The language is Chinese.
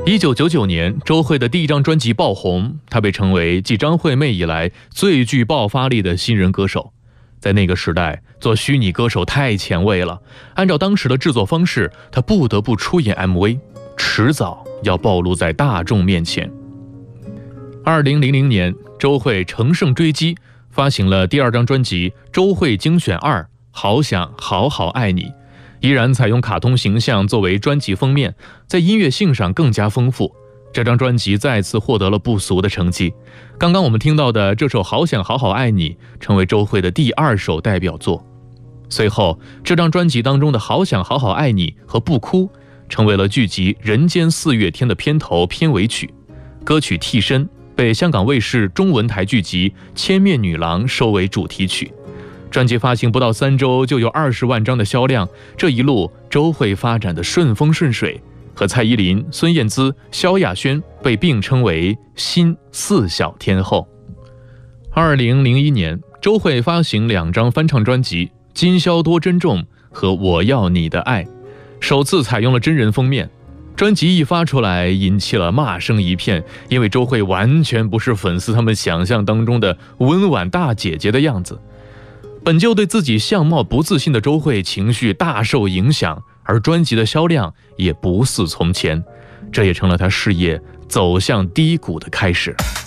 1999年，周蕙的第一张专辑爆红，她被称为继张惠妹以来最具爆发力的新人歌手。在那个时代，做虚拟歌手太前卫了，按照当时的制作方式，她不得不出演 MV， 迟早要暴露在大众面前。2000年，周蕙乘胜追击，发行了第二张专辑《周蕙精选2》，好想好好爱你。依然采用卡通形象作为专辑封面，在音乐性上更加丰富。这张专辑再次获得了不俗的成绩。刚刚我们听到的这首《好想好好爱你》成为周蕙的第2首代表作。随后，这张专辑当中的《好想好好爱你》和《不哭》成为了剧集《人间四月天》的片头片尾曲。歌曲《替身》被香港卫视中文台剧集《千面女郎》收为主题曲。专辑发行不到3周就有20万张的销量，这一路周蕙发展的顺风顺水，和蔡依林、孙燕姿、萧亚轩被并称为新4小天后。2001年，周蕙发行2张翻唱专辑《今宵多珍重》和《我要你的爱》，首次采用了真人封面。专辑一发出来，引起了骂声一片，因为周蕙完全不是粉丝他们想象当中的温婉大姐姐的样子。本就对自己相貌不自信的周蕙情绪大受影响，而专辑的销量也不似从前，这也成了她事业走向低谷的开始。